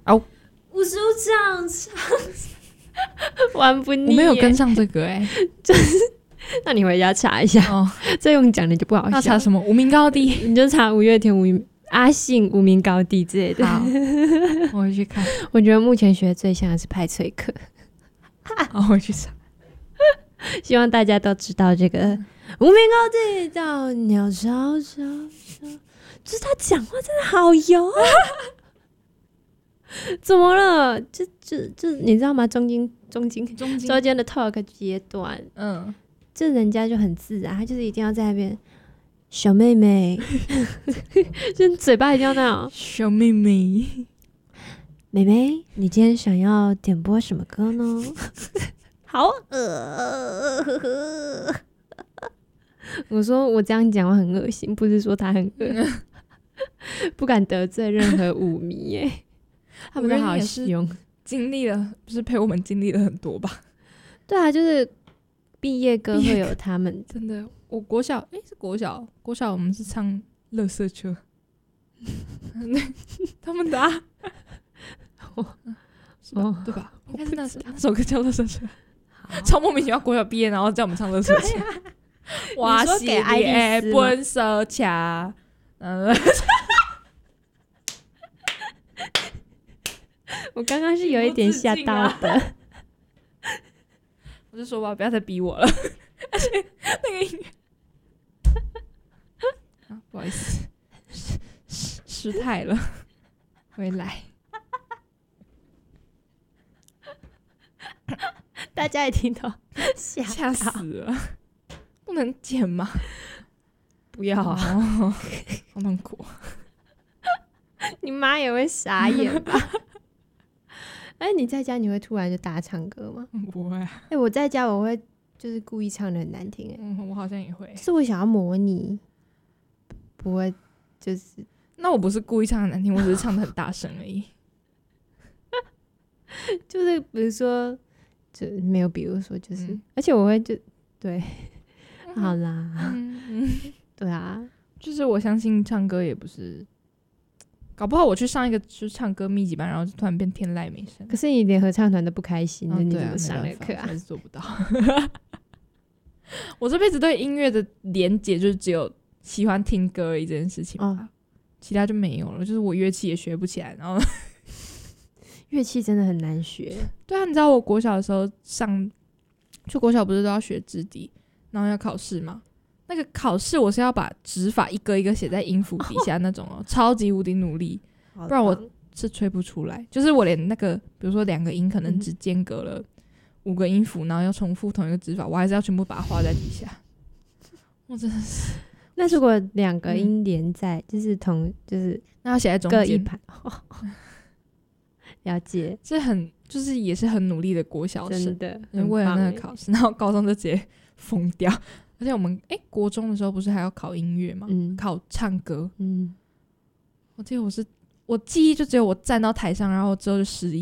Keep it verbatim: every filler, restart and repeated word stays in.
哦， 吴署长唱玩不腻， 我没有跟上这个哎、欸， 就是那你回家查一下哦，这用讲的就不好笑。 那查什么无名高地？ 你就查五月天无名阿信无名高地之类的。 好，我回去看。 我觉得目前学最像的是派翠克。 好，我回去查。 希望大家都知道这个无名高地到鸟巢巢巢，就是他讲话真的好油啊！怎么了？就就就你知道吗？中间中间中间中间的 talk 阶段，嗯，这人家就很自然，他就是一定要在那边小妹妹，就嘴巴一定要那样小妹妹， 妹妹，你今天想要点播什么歌呢？好恶，我说我这样讲话很恶心，不是说他很恶，不敢得罪任何舞迷耶。他们都好凶， 经历了不是陪我们经历了很多吧？ 对啊，就是毕业歌会有他们， 真的。我国小哎、欸、是国小，国小我们是唱《垃圾车》，他们的啊，哦，哦对吧？应该是那首那首歌叫《垃圾车》。超莫名其妙，国小毕业然后叫我们唱《垃圾车》，哇塞，给爱丽丝本色卡，嗯， 我刚刚是有一点吓到的，啊、 我就说吧，不要再逼我了，而且那个音乐，啊，不好意思，失失态了，回来。 大家也听到，吓吓死了，不能剪吗？ 不要啊， 哦、好痛苦。 你妈也会傻眼吧？哎、欸，你在家你会突然就大唱歌吗？ 不会。哎、 欸，我在家我会就是故意唱的很难听、欸，哎、 嗯，我好像也会， 是我想要模拟，不会就是。 那我不是故意唱的难听，我只是唱的很大声而已。 就是比如说。就没有，比如说就是，嗯、而且我会就对，嗯、好啦，嗯嗯、对啊， 就是我相信唱歌也不是，搞不好我去上一个就是唱歌密集班，然后就突然变天籁美声。 可是你连合唱团都不开心，那、哦、你怎么上那个课啊？ 还是做不到。我这辈子对音乐的连结就是只有喜欢听歌而已这件事情吧，哦、其他就没有了。就是我乐器也学不起来，然后。 乐器真的很难学。 对啊，你知道我国小的时候上，去国小不是都要学直笛，然后要考试吗？那个考试我是要把指法一个一个写在音符底下那种哦，超级无敌努力，不然我是吹不出来。就是我连那个，比如说两个音可能只间隔了五个音符，然后要重复同一个指法，我还是要全部把它画在底下。我真的是。 那如果两个音连在，嗯、就是同，就是那要写在中间， 各一盘。了解， 这很就是也是很努力的国小生， 真的为了那个考试，然后高中就直接疯掉。而且我们哎、欸，国中的时候不是还要考音乐吗？嗯、考唱歌。嗯，我记得我是我记忆就只有我站到台上，然后之后就失忆。